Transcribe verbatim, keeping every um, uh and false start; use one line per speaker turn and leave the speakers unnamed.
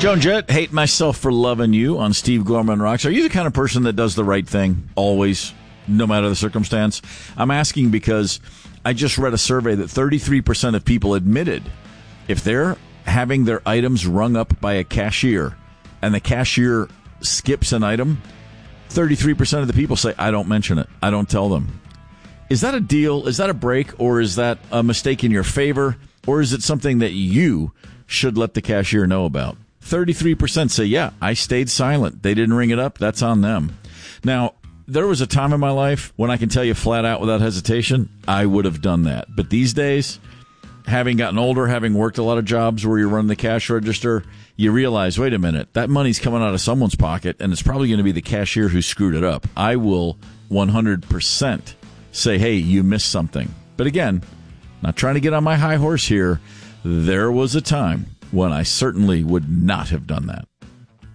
Joan Jett, Hate Myself for Loving You on Steve Gorman Rocks. Are you the kind of person that does the right thing always, no matter the circumstance? I'm asking because I just read a survey that thirty-three percent of people admitted if they're having their items rung up by a cashier and the cashier skips an item, thirty-three percent of the people say, I don't mention it. I don't tell them. Is that a deal? Is that a break? Or is that a mistake in your favor? Or is it something that you should let the cashier know about? thirty-three percent say, yeah, I stayed silent. They didn't ring it up. That's on them. Now, there was a time in my life when I can tell you flat out without hesitation, I would have done that. But these days, having gotten older, having worked a lot of jobs where you're running the cash register, you realize, wait a minute, that money's coming out of someone's pocket, and it's probably going to be the cashier who screwed it up. I will one hundred percent say, hey, you missed something. But again, not trying to get on my high horse here. There was a time when I certainly would not have done that.